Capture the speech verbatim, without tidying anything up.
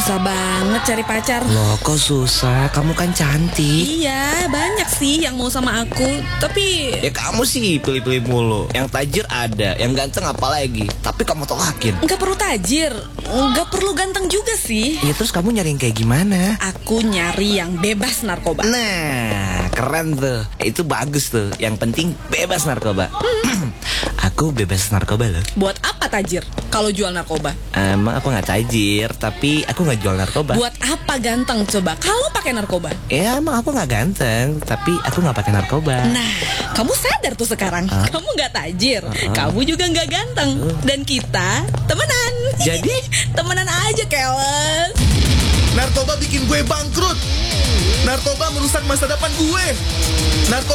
Susah banget cari pacar. Loh kok susah? Kamu kan cantik. Iya, banyak sih yang mau sama aku. Tapi Ya kamu sih pilih-pilih mulu. Yang tajir ada, yang ganteng apalagi. Tapi kamu tolakin. nggak perlu tajir, nggak perlu ganteng juga sih. Ya terus kamu nyari yang kayak gimana? Aku nyari yang bebas narkoba. Nah, keren tuh. Itu bagus tuh. Yang penting bebas narkoba. Aku bebas narkoba loh. Buat apa tajir kalau jual narkoba? Emang aku nggak tajir, tapi aku nggak jual narkoba. Buat apa ganteng coba kalau pakai narkoba? Ya emang aku nggak ganteng, tapi aku nggak pakai narkoba. Nah, kamu sadar tuh sekarang. Hah? Kamu nggak tajir, Uh-uh. kamu juga nggak ganteng, dan kita temenan. Jadi? Temenan aja, keles. Narkoba bikin gue bangkrut. Narkoba merusak masa depan gue. Narkoba